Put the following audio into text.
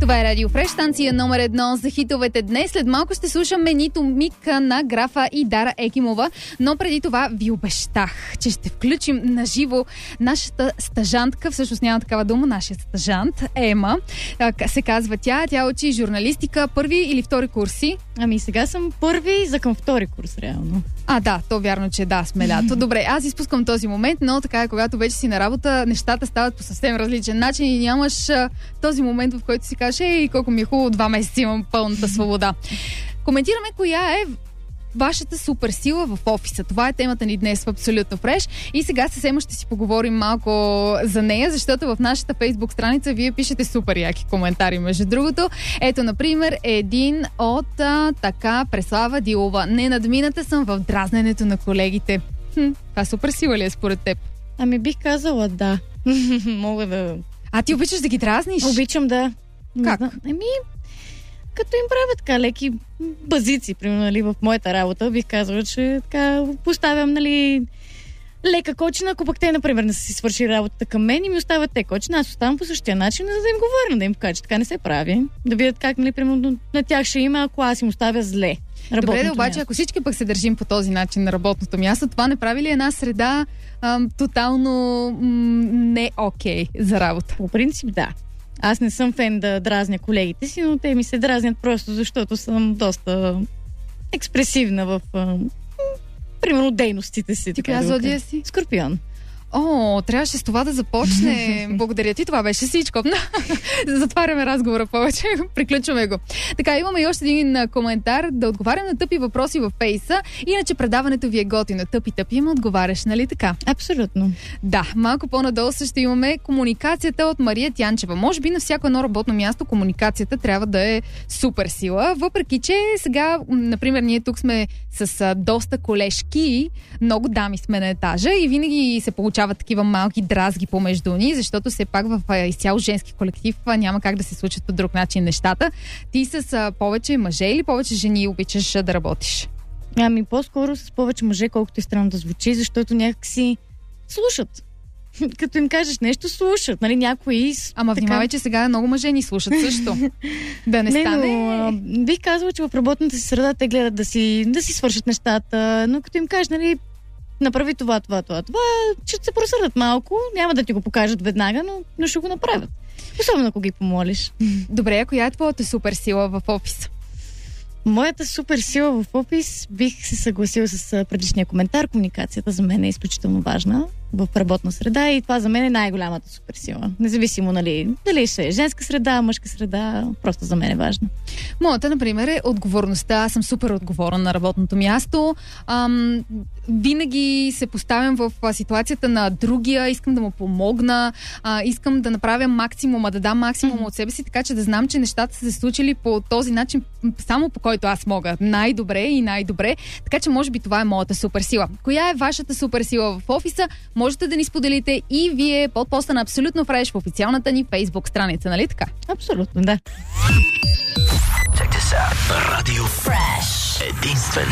Това е Радио Фреш, станция номер 1 за хитовете днес. След малко ще слушаме Нито Мика на Графа и Дара Екимова, но преди това ви обещах, че ще включим наживо нашата стажантка, всъщност няма такава дума, нашия стажант, Ема, се казва тя. Тя учи журналистика, първи или втори курси? Ами сега съм първи за към втори курс, реално. Да, то вярно, че да, сме лято. Добре, аз изпускам този момент, но така е, когато вече си на работа, нещата стават по съвсем различен начин и нямаш този момент, в който си кажеш, колко ми е хубаво, 2 месеца имам пълната свобода. Коментираме коя е вашата суперсила в офиса. Това е темата ни днес в Абсолютно Фреш. И сега с Ема ще си поговорим малко за нея, защото в нашата Фейсбук страница вие пишете супер яки коментари, между другото. Ето, например, един от така Преслава Дилова. Ненадмината съм в дразненето на колегите. Това суперсила ли е според теб? Ами бих казала да. Мога да... Ти обичаш да ги дразниш? Обичам да. Как? Като им правят така леки базици, примерно, в моята работа, бих казала, че така поставям, лека кочина, ако пък те, например, не са си свърши работата към мен и ми оставят те кочина, аз оставам по същия начин, за да им говоря, да им кажа, че така не се прави. Да видят как, примерно, на тях ще има, ако аз им оставя зле. Добре, обаче, ако всички пък се държим по този начин на работното място, това не прави ли една среда тотално не окей за работа? По принцип, да. Аз не съм фен да дразня колегите си, но те ми се дразнят просто защото съм доста експресивна в примерно дейностите си. Ти коя зодия си? Скорпион. Трябваше с това да започне. Благодаря ти, това беше всичко. Затваряме разговора повече, приключваме го. Така, имаме и още един коментар да отговарям на тъпи въпроси в Фейса. Иначе предаването ви е готино. Тъпи, им отговаряш, нали така? Абсолютно. Да, малко по-надолу също имаме комуникацията от Мария Тянчева. Може би на всяко едно работно място комуникацията трябва да е супер сила, въпреки че сега, например, ние тук сме с доста колежки, много дами сме на етажа и винаги се получават такива малки дразги помежду ни, защото все пак в изцяло женски колектив няма как да се случат по друг начин нещата. Ти с повече мъже или повече жени обичаш да работиш? Ами по-скоро с повече мъже, колкото и странно да звучи, защото някакси слушат. Като им кажеш нещо, слушат, някои... Внимавай, че сега много мъже ни слушат също. Да не стане... бих казала, че в работната си среда те гледат да си свършат нещата, но като им кажеш, направи това, ще се просърдат малко, няма да ти го покажат веднага, но ще го направят. Особено ако ги помолиш. Добре, а коя е твоята суперсила в офиса? Моята суперсила в офис, бих се съгласила с предишния коментар. Комуникацията за мен е изключително важна в работна среда и това за мен е най-голямата суперсила. Независимо, дали ще е женска среда, мъжка среда, просто за мен е важно. Моята, например, е отговорността. Аз съм супер отговорна на работното място. Винаги се поставям в ситуацията на другия, искам да му помогна, искам да направя максимума, да дам максимума от себе си, така че да знам, че нещата са се случили по този начин, само по който аз мога. Най-добре. Така че може би това е моята суперсила. Коя е вашата суперсила в офиса? Можете да ни споделите и вие под поста на Абсолютно Фреш в официалната ни Фейсбук страница, нали така? Абсолютно, да. Радио Фреш. Единствено